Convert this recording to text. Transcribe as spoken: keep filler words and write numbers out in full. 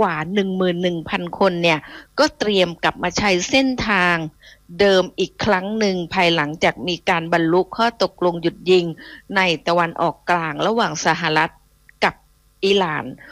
กว่า หนึ่งหมื่นหนึ่งพัน คนเนี่ยก็เตรียมกลับมาใช้เส้นทางเดิมอีกครั้งหนึ่งภายหลังจากมีการบรรลุข้อตกลงหยุดยิงในตะวันออกกลางระหว่างสหรัฐกับอิหร่าน